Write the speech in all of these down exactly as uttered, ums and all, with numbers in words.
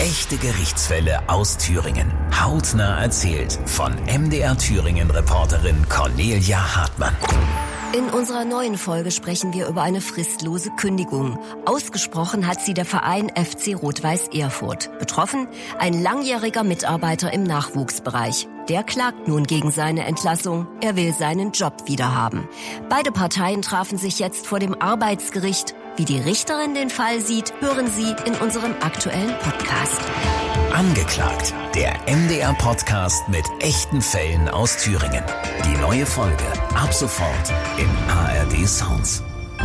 Echte Gerichtsfälle aus Thüringen. Hautnah erzählt von M D R Thüringen-Reporterin Cornelia Hartmann. In unserer neuen Folge sprechen wir über eine fristlose Kündigung. Ausgesprochen hat sie der Verein F C Rot-Weiß Erfurt. Betroffen ein langjähriger Mitarbeiter im Nachwuchsbereich. Der klagt nun gegen seine Entlassung. Er will seinen Job wiederhaben. Beide Parteien trafen sich jetzt vor dem Arbeitsgericht. Wie die Richterin den Fall sieht, hören Sie in unserem aktuellen Podcast. Angeklagt, der M D R-Podcast mit echten Fällen aus Thüringen. Die neue Folge ab sofort in A R D Sounds.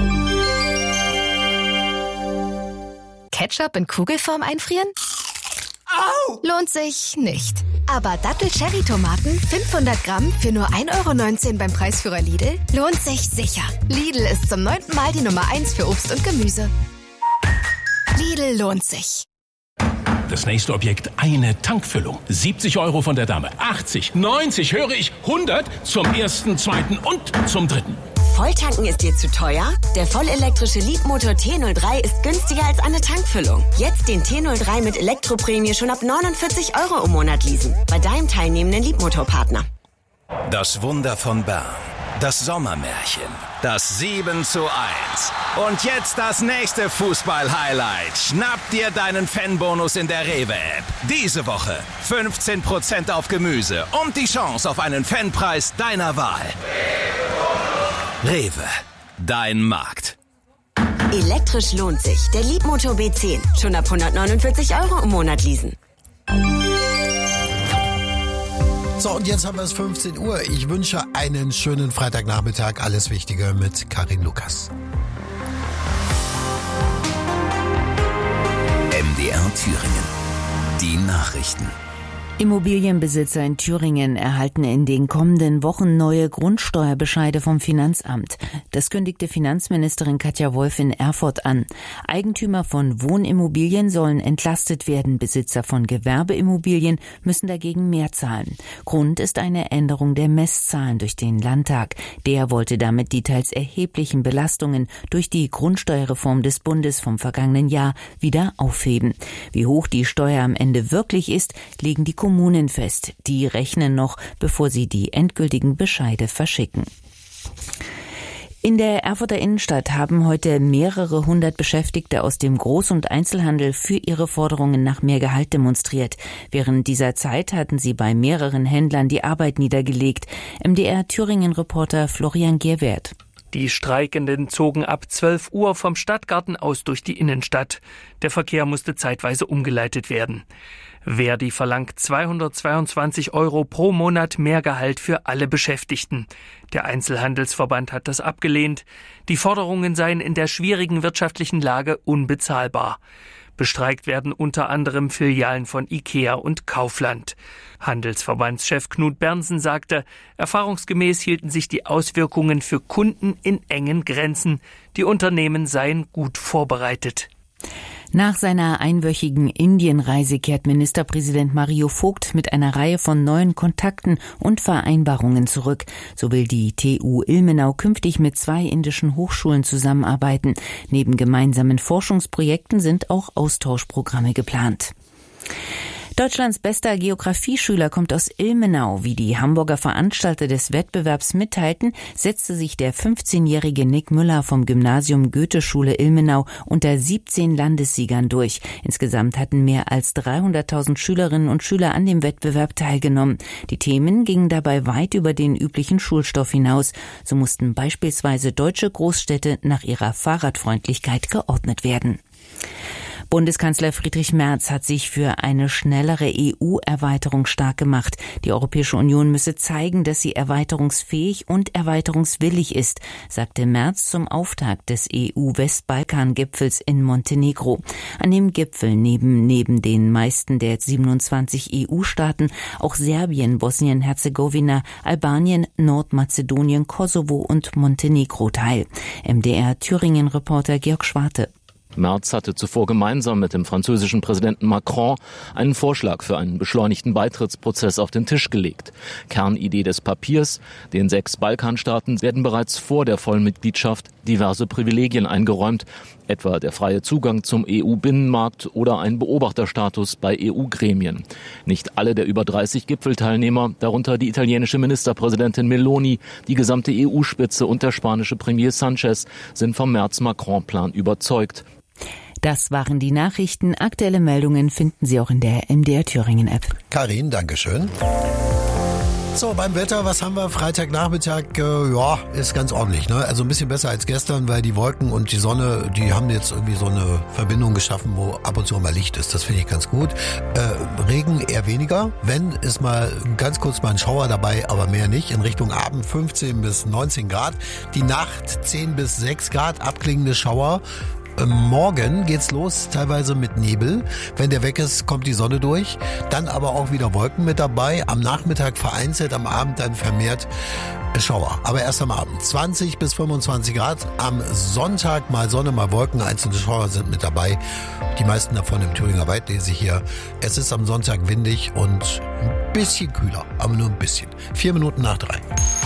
Ketchup in Kugelform einfrieren? Au! Lohnt sich nicht. Aber Dattel-Cherry-Tomaten fünfhundert Gramm für nur ein Euro neunzehn beim Preisführer Lidl lohnt sich sicher. Lidl ist zum neunten Mal die Nummer eins für Obst und Gemüse. Lidl lohnt sich. Das nächste Objekt, eine Tankfüllung. siebzig Euro von der Dame. achtzig, neunzig, höre ich, hundert zum ersten, zweiten und zum dritten. Volltanken ist dir zu teuer? Der vollelektrische Leadmotor T null drei ist günstiger als eine Tankfüllung. Jetzt den T null drei mit Elektroprämie schon ab neunundvierzig Euro im Monat leasen. Bei deinem teilnehmenden Leadmotorpartner. Das Wunder von Bern. Das Sommermärchen. Das sieben zu eins. Und jetzt das nächste Fußball-Highlight. Schnapp dir deinen Fanbonus in der Rewe-App. Diese Woche fünfzehn Prozent auf Gemüse und die Chance auf einen Fanpreis deiner Wahl. Rewe, dein Markt. Elektrisch lohnt sich. Der Leadmotor B zehn. Schon ab hundertneunundvierzig Euro im Monat leasen. So, und jetzt haben wir es fünfzehn Uhr. Ich wünsche einen schönen Freitagnachmittag. Alles Wichtige mit Karin Lukas. M D R Thüringen. Die Nachrichten. Immobilienbesitzer in Thüringen erhalten in den kommenden Wochen neue Grundsteuerbescheide vom Finanzamt. Das kündigte Finanzministerin Katja Wolf in Erfurt an. Eigentümer von Wohnimmobilien sollen entlastet werden. Besitzer von Gewerbeimmobilien müssen dagegen mehr zahlen. Grund ist eine Änderung der Messzahlen durch den Landtag. Der wollte damit die teils erheblichen Belastungen durch die Grundsteuerreform des Bundes vom vergangenen Jahr wieder aufheben. Wie hoch die Steuer am Ende wirklich ist, legen die Kommunen fest. Die rechnen noch, bevor sie die endgültigen Bescheide verschicken. In der Erfurter Innenstadt haben heute mehrere hundert Beschäftigte aus dem Groß- und Einzelhandel für ihre Forderungen nach mehr Gehalt demonstriert. Während dieser Zeit hatten sie bei mehreren Händlern die Arbeit niedergelegt. M D R Thüringen-Reporter Florian Gerwert. Die Streikenden zogen ab zwölf Uhr vom Stadtgarten aus durch die Innenstadt. Der Verkehr musste zeitweise umgeleitet werden. Verdi verlangt zweihundertzweiundzwanzig Euro pro Monat mehr Gehalt für alle Beschäftigten. Der Einzelhandelsverband hat das abgelehnt. Die Forderungen seien in der schwierigen wirtschaftlichen Lage unbezahlbar. Bestreikt werden unter anderem Filialen von IKEA und Kaufland. Handelsverbandschef Knut Bernsen sagte, erfahrungsgemäß hielten sich die Auswirkungen für Kunden in engen Grenzen. Die Unternehmen seien gut vorbereitet. Nach seiner einwöchigen Indienreise kehrt Ministerpräsident Mario Vogt mit einer Reihe von neuen Kontakten und Vereinbarungen zurück. So will die T U Ilmenau künftig mit zwei indischen Hochschulen zusammenarbeiten. Neben gemeinsamen Forschungsprojekten sind auch Austauschprogramme geplant. Deutschlands bester Geografieschüler kommt aus Ilmenau. Wie die Hamburger Veranstalter des Wettbewerbs mitteilten, setzte sich der fünfzehnjährige Nick Müller vom Gymnasium Goethe-Schule Ilmenau unter siebzehn Landessiegern durch. Insgesamt hatten mehr als dreihunderttausend Schülerinnen und Schüler an dem Wettbewerb teilgenommen. Die Themen gingen dabei weit über den üblichen Schulstoff hinaus. So mussten beispielsweise deutsche Großstädte nach ihrer Fahrradfreundlichkeit geordnet werden. Bundeskanzler Friedrich Merz hat sich für eine schnellere E U-Erweiterung stark gemacht. Die Europäische Union müsse zeigen, dass sie erweiterungsfähig und erweiterungswillig ist, sagte Merz zum Auftakt des E U-Westbalkan-Gipfels in Montenegro. An dem Gipfel nehmen neben den meisten der siebenundzwanzig E U-Staaten auch Serbien, Bosnien-Herzegowina, Albanien, Nordmazedonien, Kosovo und Montenegro teil. M D R Thüringen-Reporter Georg Schwarte. Merz hatte zuvor gemeinsam mit dem französischen Präsidenten Macron einen Vorschlag für einen beschleunigten Beitrittsprozess auf den Tisch gelegt. Kernidee des Papiers: Den sechs Balkanstaaten werden bereits vor der Vollmitgliedschaft diverse Privilegien eingeräumt. etwa der freie Zugang zum E U-Binnenmarkt oder ein Beobachterstatus bei E U-Gremien. Nicht alle der über dreißig Gipfelteilnehmer, darunter die italienische Ministerpräsidentin Meloni, die gesamte E U-Spitze und der spanische Premier Sanchez, sind vom Merz-Macron-Plan überzeugt. Das waren die Nachrichten. Aktuelle Meldungen finden Sie auch in der M D R Thüringen-App. Karin, Dankeschön. So, beim Wetter, was haben wir? Freitagnachmittag, äh, ja, ist ganz ordentlich, ne? Also ein bisschen besser als gestern, weil die Wolken und die Sonne, die haben jetzt irgendwie so eine Verbindung geschaffen, wo ab und zu mal Licht ist. Das finde ich ganz gut. Äh, Regen eher weniger. Wenn, ist mal ganz kurz mal ein Schauer dabei, aber mehr nicht. In Richtung Abend fünfzehn bis neunzehn Grad. Die Nacht zehn bis sechs Grad, abklingende Schauer. Morgen geht's los, teilweise mit Nebel. Wenn der weg ist, kommt die Sonne durch. Dann aber auch wieder Wolken mit dabei. Am Nachmittag vereinzelt, am Abend dann vermehrt Schauer. Aber erst am Abend. zwanzig bis fünfundzwanzig Grad. Am Sonntag mal Sonne, mal Wolken. Einzelne Schauer sind mit dabei. Die meisten davon im Thüringer Wald lese ich hier. Es ist am Sonntag windig und ein bisschen kühler. Aber nur ein bisschen. Vier Minuten nach drei.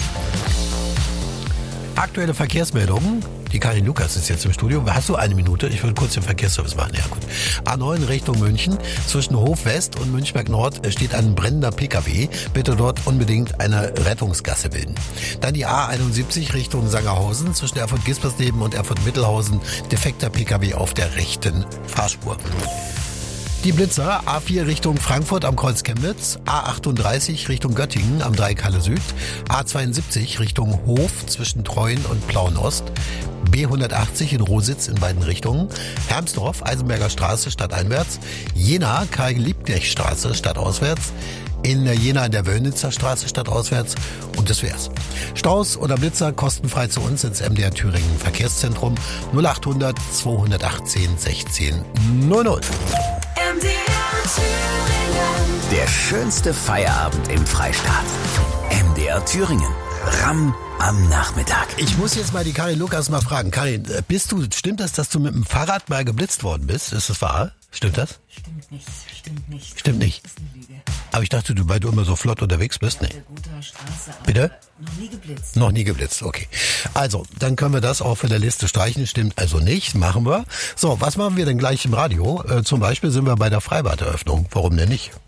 Aktuelle Verkehrsmeldungen. Die Karin Lukas ist jetzt im Studio. Hast du eine Minute? Ich würde kurz den Verkehrsservice machen. Ja, gut. A neun Richtung München. Zwischen Hof West und Münchberg Nord steht ein brennender P K W. Bitte dort unbedingt eine Rettungsgasse bilden. Dann die A einundsiebzig Richtung Sangerhausen. Zwischen Erfurt-Gispersleben und Erfurt-Mittelhausen. Defekter P K W auf der rechten Fahrspur. Die Blitzer, A vier Richtung Frankfurt am Kreuz Chemnitz, A achtunddreißig Richtung Göttingen am Dreieck Halle Süd, A zweiundsiebzig Richtung Hof zwischen Treuen und Plauen Ost, B hundertachtzig in Rositz in beiden Richtungen, Hermsdorf, Eisenberger Straße stadteinwärts, Jena, Karl-Liebknecht-Straße stadtauswärts, in Jena in der Wöllnitzer Straße stadtauswärts und das wär's. Staus oder Blitzer kostenfrei zu uns ins M D R Thüringen Verkehrszentrum null achthundert zweihundertachtzehn sechzehn null null. M D R Thüringen. Der schönste Feierabend im Freistaat. M D R Thüringen. Ramm am Nachmittag. Ich muss jetzt mal die Karin Lukas mal fragen. Karin, bist du, stimmt das, dass du mit dem Fahrrad mal geblitzt worden bist? Ist das wahr? Stimmt das? Stimmt nicht, stimmt nicht. Stimmt nicht. Das ist eine Lüge. Aber ich dachte, du, weil du immer so flott unterwegs bist, ne? Straße, Bitte? Noch nie geblitzt. Noch nie geblitzt, okay. Also, dann können wir das auch von der Liste streichen. Stimmt also nicht, machen wir. So, was machen wir denn gleich im Radio? Äh, zum Beispiel sind wir bei der Freibad-Eröffnung. Warum denn nicht?